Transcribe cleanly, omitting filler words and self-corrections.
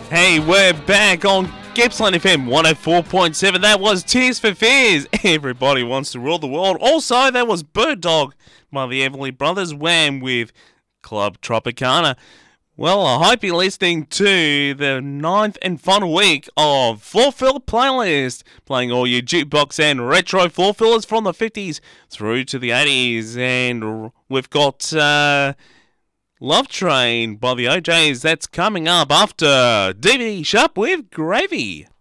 Hey, we're back on Gippsland FM 104.7. That was Tears for Fears. Everybody wants to rule the world. Also, that was Bird Dog by the Everly Brothers. Wham with Club Tropicana. Well, I hope you're listening to the 9th and final week of Floor Filler Playlist, playing all your jukebox and retro floor fillers from the 50s through to the 80s. And we've got Love Train by the OJs. That's coming up after DVD Shop with Gravy.